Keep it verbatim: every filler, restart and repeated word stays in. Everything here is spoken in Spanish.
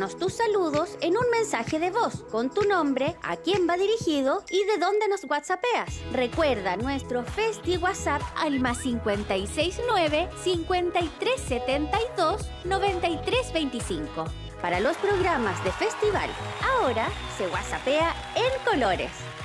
Envíanos tus saludos en un mensaje de voz con tu nombre, a quién va dirigido y de dónde nos whatsappeas. Recuerda nuestro Festi WhatsApp al más cincuenta y seis nueve, cincuenta y tres setenta y dos, noventa y tres veinticinco. Para los programas de festival, ahora se whatsappea en colores.